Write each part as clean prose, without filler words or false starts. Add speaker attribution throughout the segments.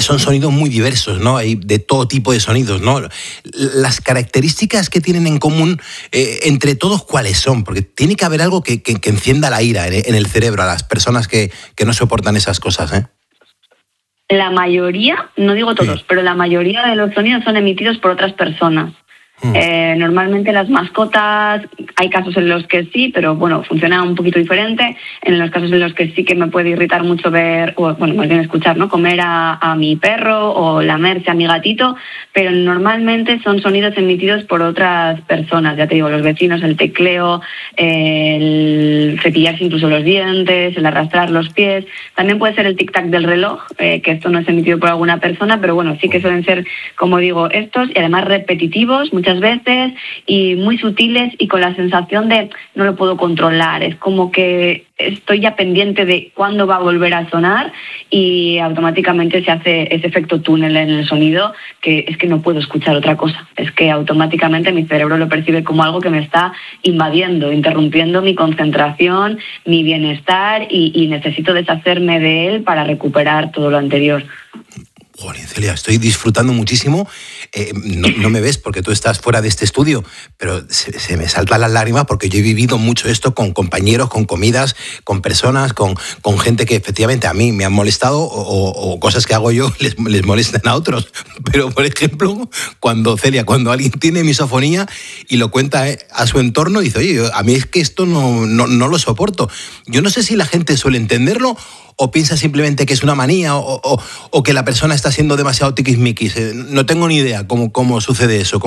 Speaker 1: son sonidos muy diversos, ¿no? Hay de todo tipo de sonidos, ¿no? Las características que tienen en común entre todos, ¿cuáles son? Porque tiene que haber algo que encienda la ira en el cerebro a las personas que no soportan esas cosas, ¿eh?
Speaker 2: La mayoría, no digo todos, pero la mayoría de los sonidos son emitidos por otras personas. Normalmente las mascotas, hay casos en los que sí, pero bueno, funciona un poquito diferente. En los casos en los que sí que me puede irritar mucho ver, o bueno, más bien escuchar, ¿no? Comer a mi perro o lamerse a mi gatito, pero normalmente son sonidos emitidos por otras personas. Ya te digo, los vecinos, el tecleo, el cepillarse incluso los dientes, el arrastrar los pies. También puede ser el tic-tac del reloj, que esto no es emitido por alguna persona, pero bueno, sí que suelen ser, como digo, estos, y además repetitivos muchas veces y muy sutiles y con la sensación de no lo puedo controlar. Es como que estoy ya pendiente de cuándo va a volver a sonar y automáticamente se hace ese efecto túnel en el sonido, que es que no puedo escuchar otra cosa. Es que automáticamente mi cerebro lo percibe como algo que me está invadiendo, interrumpiendo mi concentración, mi bienestar y necesito deshacerme de él para recuperar todo lo anterior.
Speaker 1: Joder, Celia, estoy disfrutando muchísimo. No me ves porque tú estás fuera de este estudio, pero se me saltan las lágrimas porque yo he vivido mucho esto con compañeros, con comidas, con personas, con gente que efectivamente a mí me han molestado o cosas que hago yo les molestan a otros. Pero, por ejemplo, cuando alguien tiene misofonía y lo cuenta a su entorno, dice, oye, a mí es que esto no lo soporto. Yo no sé si la gente suele entenderlo o piensa simplemente que es una manía o que la persona está siendo demasiado tiquismiquis. No tengo ni idea cómo sucede eso.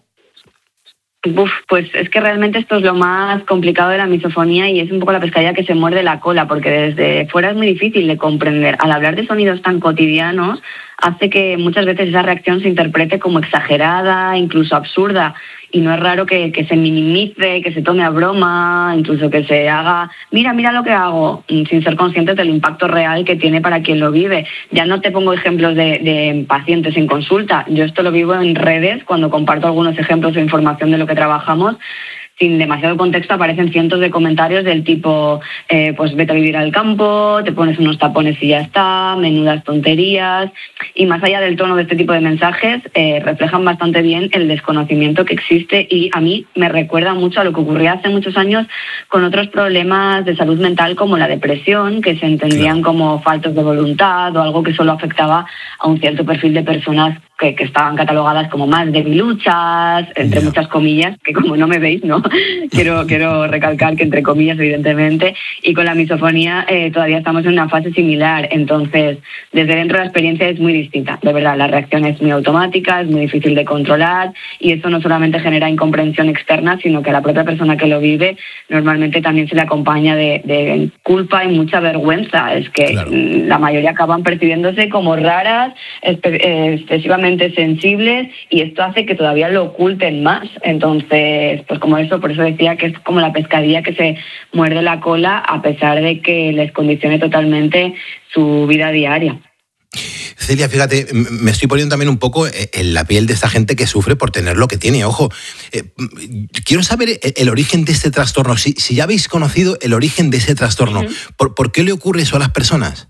Speaker 2: Pues es que realmente esto es lo más complicado de la misofonía y es un poco la pescadilla que se muerde la cola, porque desde fuera es muy difícil de comprender. Al hablar de sonidos tan cotidianos, hace que muchas veces esa reacción se interprete como exagerada, incluso absurda. Y no es raro que se minimice, que se tome a broma, incluso que se haga, mira lo que hago, sin ser conscientes del impacto real que tiene para quien lo vive. Ya no te pongo ejemplos de pacientes en consulta. Yo esto lo vivo en redes, cuando comparto algunos ejemplos o información de lo que trabajamos. Sin demasiado contexto aparecen cientos de comentarios del tipo, pues vete a vivir al campo, te pones unos tapones y ya está, menudas tonterías. Y más allá del tono de este tipo de mensajes, reflejan bastante bien el desconocimiento que existe y a mí me recuerda mucho a lo que ocurría hace muchos años con otros problemas de salud mental como la depresión, que se entendían como faltos de voluntad o algo que solo afectaba a un cierto perfil de personas que estaban catalogadas como más debiluchas, entre muchas comillas, que como no me veis, ¿no? Quiero recalcar que entre comillas, evidentemente, y con la misofonía todavía estamos en una fase similar. Entonces, desde dentro la experiencia es muy distinta. De verdad, la reacción es muy automática, es muy difícil de controlar y eso no solamente genera incomprensión externa, sino que a la propia persona que lo vive normalmente también se le acompaña de culpa y mucha vergüenza. Es que la mayoría acaban percibiéndose como raras, excesivamente sensibles y esto hace que todavía lo oculten más. Entonces, pues por eso decía que es como la pescadilla que se muerde la cola a pesar de que les condicione totalmente su vida diaria.
Speaker 1: Celia, fíjate, me estoy poniendo también un poco en la piel de esta gente que sufre por tener lo que tiene. Ojo, quiero saber el origen de este trastorno. Si ya habéis conocido el origen de ese trastorno, ¿por qué le ocurre eso a las personas?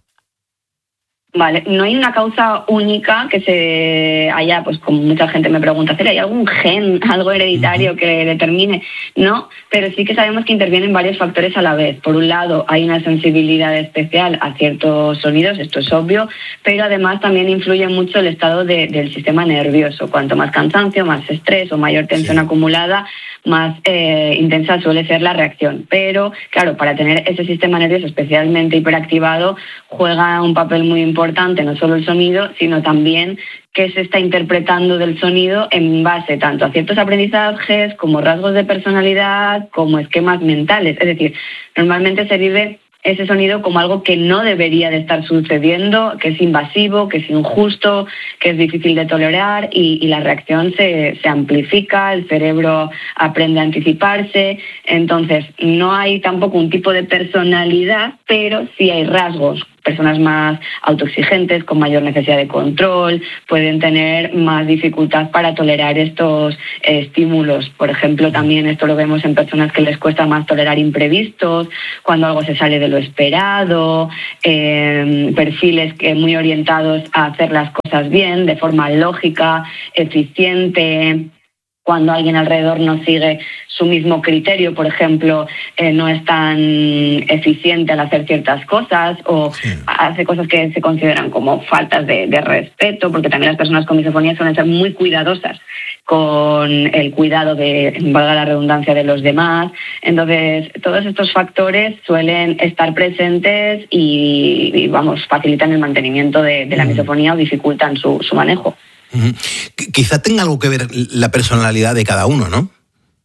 Speaker 2: Vale, no hay una causa única que se haya, pues como mucha gente me pregunta, ¿hay algún gen, algo hereditario que determine? No, pero sí que sabemos que intervienen varios factores a la vez. Por un lado, hay una sensibilidad especial a ciertos sonidos, esto es obvio, pero además también influye mucho el estado del sistema nervioso. Cuanto más cansancio, más estrés o mayor tensión acumulada, más intensa suele ser la reacción. Pero, claro, para tener ese sistema nervioso especialmente hiperactivado, juega un papel muy importante no solo el sonido, sino también qué se está interpretando del sonido en base tanto a ciertos aprendizajes como rasgos de personalidad, como esquemas mentales. Es decir, normalmente se vive ese sonido como algo que no debería de estar sucediendo, que es invasivo, que es injusto, que es difícil de tolerar y la reacción se amplifica, el cerebro aprende a anticiparse. Entonces, no hay tampoco un tipo de personalidad, pero sí hay rasgos personas más autoexigentes, con mayor necesidad de control, pueden tener más dificultad para tolerar estos estímulos. Por ejemplo, también esto lo vemos en personas que les cuesta más tolerar imprevistos, cuando algo se sale de lo esperado, perfiles que muy orientados a hacer las cosas bien, de forma lógica, eficiente. Cuando alguien alrededor no sigue su mismo criterio, por ejemplo, no es tan eficiente al hacer ciertas cosas o hace cosas que se consideran como faltas de respeto, porque también las personas con misofonía suelen ser muy cuidadosas con el cuidado de, valga la redundancia, de los demás. Entonces, todos estos factores suelen estar presentes y facilitan el mantenimiento de la misofonía o dificultan su manejo.
Speaker 1: Quizá tenga algo que ver la personalidad de cada uno, ¿no?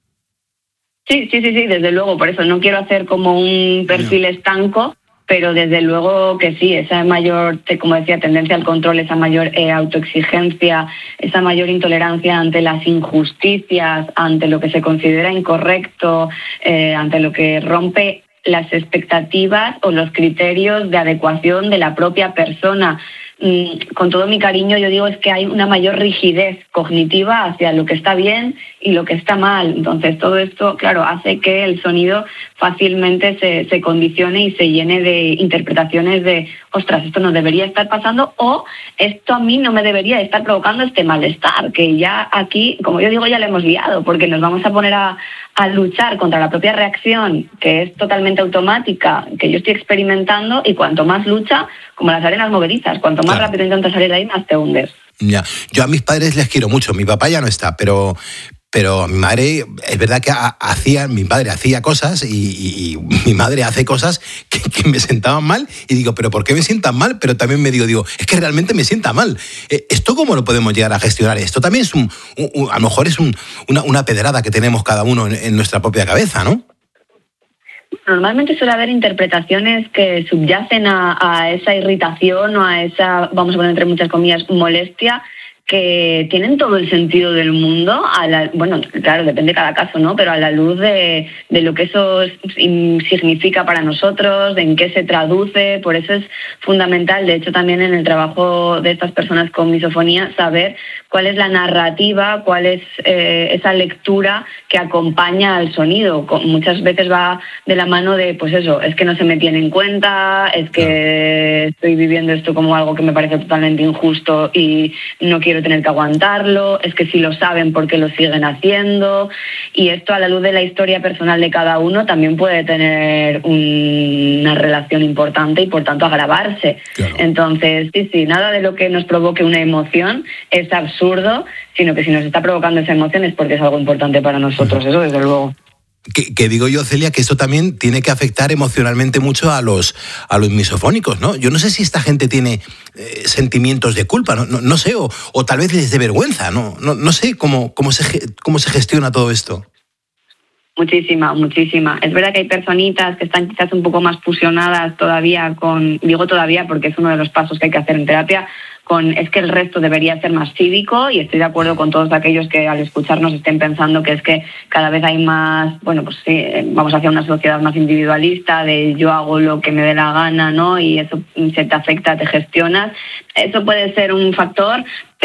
Speaker 2: Sí, desde luego. Por eso no quiero hacer como un perfil estanco, pero desde luego que sí, esa mayor, como decía, tendencia al control, esa mayor autoexigencia, esa mayor intolerancia ante las injusticias, ante lo que se considera incorrecto, ante lo que rompe las expectativas o los criterios de adecuación de la propia persona. Con todo mi cariño, yo digo es que hay una mayor rigidez cognitiva hacia lo que está bien y lo que está mal. Entonces, todo esto, claro, hace que el sonido fácilmente se condicione y se llene de interpretaciones de ostras, esto no debería estar pasando, o esto a mí no me debería estar provocando este malestar, que ya aquí, como yo digo, ya lo hemos liado, porque nos vamos a poner a luchar contra la propia reacción, que es totalmente automática, que yo estoy experimentando, y cuanto más lucha, como las arenas movedizas, cuanto más rápido intentas salir de ahí, más te hundes.
Speaker 1: Ya. Yo a mis padres les quiero mucho, mi papá ya no está, pero mi madre, es verdad que mi padre hacía cosas y mi madre hace cosas que me sentaban mal, y digo, ¿pero por qué me sientan mal? Pero también me digo, es que realmente me sienta mal. ¿Esto cómo lo podemos llegar a gestionar? Esto también es a lo mejor es una pedrada que tenemos cada uno en nuestra propia cabeza, ¿no?
Speaker 2: Normalmente suele haber interpretaciones que subyacen a esa irritación o a esa, vamos a poner entre muchas comillas, molestia, que tienen todo el sentido del mundo, bueno, claro, depende de cada caso, ¿no? Pero a la luz de lo que eso significa para nosotros, de en qué se traduce. Por eso es fundamental, de hecho, también en el trabajo de estas personas con misofonía, saber cuál es la narrativa, cuál es esa lectura que acompaña al sonido. Muchas veces va de la mano de, pues eso, es que no se me tiene en cuenta, es que estoy viviendo esto como algo que me parece totalmente injusto y no quiero tener que aguantarlo, es que si lo saben, ¿por qué lo siguen haciendo? Y esto, a la luz de la historia personal de cada uno, también puede tener una relación importante y, por tanto, agravarse. Claro. Entonces, sí, nada de lo que nos provoque una emoción es absurdo, sino que si nos está provocando esa emoción es porque es algo importante para nosotros, eso desde luego.
Speaker 1: Que digo yo, Celia, que esto también tiene que afectar emocionalmente mucho a los misofónicos, ¿no? Yo no sé si esta gente tiene sentimientos de culpa, no sé, o tal vez les dé vergüenza, no sé cómo se gestiona todo esto.
Speaker 2: Muchísima. Es verdad que hay personitas que están quizás un poco más fusionadas todavía digo todavía porque es uno de los pasos que hay que hacer en terapia, es que el resto debería ser más cívico, y estoy de acuerdo con todos aquellos que al escucharnos estén pensando que es que cada vez hay más, bueno, pues sí, vamos hacia una sociedad más individualista, de yo hago lo que me dé la gana, ¿no? Y eso se te afecta, te gestionas. Eso puede ser un factor,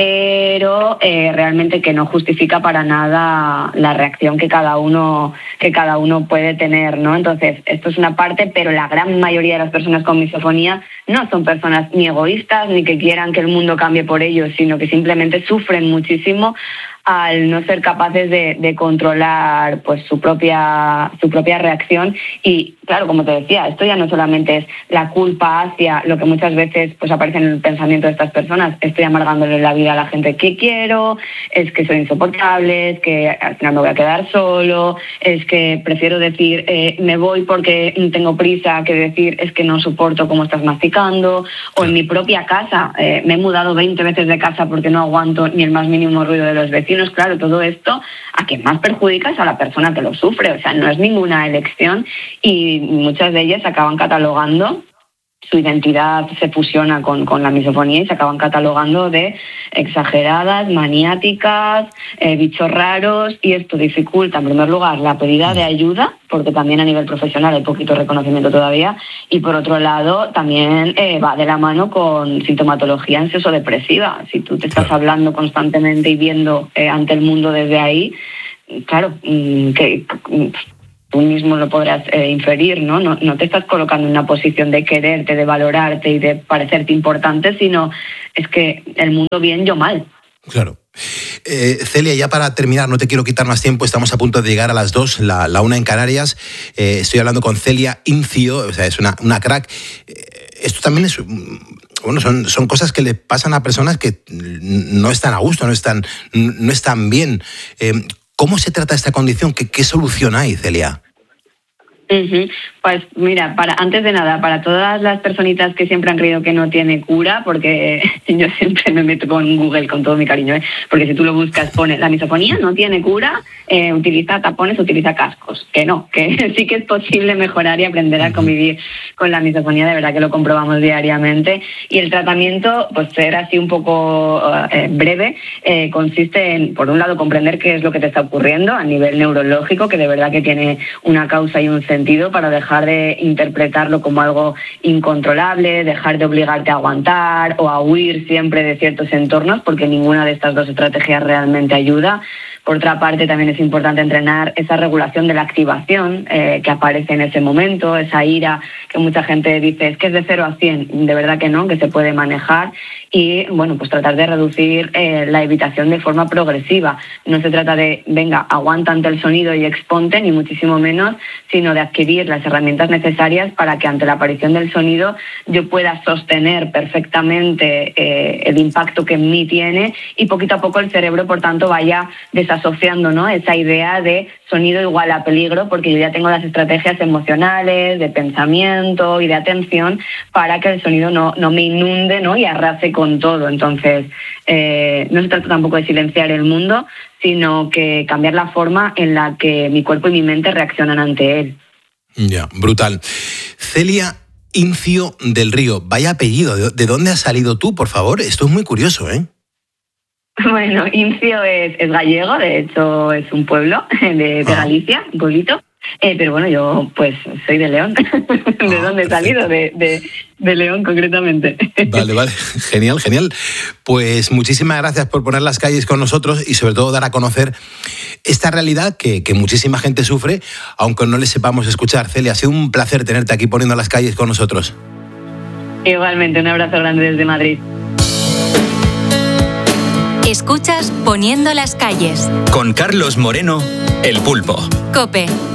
Speaker 2: pero realmente que no justifica para nada la reacción que cada uno puede tener, ¿no? Entonces, esto es una parte, pero la gran mayoría de las personas con misofonía no son personas ni egoístas ni que quieran que el mundo cambie por ellos, sino que simplemente sufren muchísimo al no ser capaces de controlar pues su propia reacción. Y claro, como te decía, esto ya no solamente es la culpa hacia lo que muchas veces pues aparece en el pensamiento de estas personas: estoy amargándole la vida a la gente que quiero, es que soy insoportable, es que al final me voy a quedar solo, es que prefiero decir me voy porque tengo prisa, que decir es que no soporto cómo estás masticando. O en mi propia casa, me he mudado 20 veces de casa porque no aguanto ni el más mínimo ruido de los vecinos. Claro, todo esto a quien más perjudica es a la persona que lo sufre, o sea, no es ninguna elección, y muchas de ellas acaban catalogando su identidad se fusiona con la misofonía y se acaban catalogando de exageradas, maniáticas, bichos raros, y esto dificulta, en primer lugar, la pedida de ayuda, porque también a nivel profesional hay poquito reconocimiento todavía, y por otro lado también va de la mano con sintomatología ansioso-depresiva. Si tú te estás hablando constantemente y viendo ante el mundo desde ahí, claro, que tú mismo lo podrás inferir, ¿no? No te estás colocando en una posición de quererte, de valorarte y de parecerte importante, sino es que el mundo bien, yo mal.
Speaker 1: Claro. Celia, ya para terminar, no te quiero quitar más tiempo, estamos a punto de llegar a las 2, la 1 en Canarias. Estoy hablando con Celia Incio, o sea, es una crack. Esto también es... Bueno, son cosas que le pasan a personas que no están a gusto, no están bien. ¿Cómo se trata esta condición? ¿Qué solución hay, Celia?
Speaker 2: Pues mira, antes de nada, para todas las personitas que siempre han creído que no tiene cura, porque yo siempre me meto con Google con todo mi cariño, porque si tú lo buscas pone la misofonía no tiene cura, utiliza tapones, utiliza cascos, que no, que sí que es posible mejorar y aprender a convivir con la misofonía, de verdad que lo comprobamos diariamente, y el tratamiento, pues ser así un poco breve, consiste en, por un lado, comprender qué es lo que te está ocurriendo a nivel neurológico, que de verdad que tiene una causa y un sentido, para dejar de interpretarlo como algo incontrolable, dejar de obligarte a aguantar o a huir siempre de ciertos entornos, porque ninguna de estas dos estrategias realmente ayuda. Por otra parte, también es importante entrenar esa regulación de la activación que aparece en ese momento, esa ira que mucha gente dice es que es de 0 a 100, de verdad que no, que se puede manejar, y bueno, pues tratar de reducir la evitación de forma progresiva. No se trata de, venga, aguanta ante el sonido y exponte, ni muchísimo menos, sino de adquirir las herramientas necesarias para que ante la aparición del sonido yo pueda sostener perfectamente el impacto que en mí tiene, y poquito a poco el cerebro, por tanto, vaya desasociando, ¿no?, esa idea de sonido igual a peligro, porque yo ya tengo las estrategias emocionales, de pensamiento y de atención para que el sonido no me inunde, ¿no?, y arrase con todo. Entonces, no se trata tampoco de silenciar el mundo, sino que cambiar la forma en la que mi cuerpo y mi mente reaccionan ante él.
Speaker 1: Ya, brutal. Celia Incio del Río, vaya apellido. ¿De dónde has salido tú, por favor? Esto es muy curioso, ¿eh?
Speaker 2: Bueno, Incio es gallego, de hecho es un pueblo de Galicia, un pueblito. Pero bueno, yo pues soy de León. ¿De dónde he salido? De León, concretamente.
Speaker 1: Vale. Genial. Pues muchísimas gracias por poner las calles con nosotros y sobre todo dar a conocer esta realidad que muchísima gente sufre, aunque no le sepamos escuchar. Celia, ha sido un placer tenerte aquí poniendo las calles con nosotros.
Speaker 2: Igualmente, un abrazo grande desde Madrid.
Speaker 3: Escuchas Poniendo las calles.
Speaker 4: Con Carlos Moreno, El Pulpo.
Speaker 3: COPE.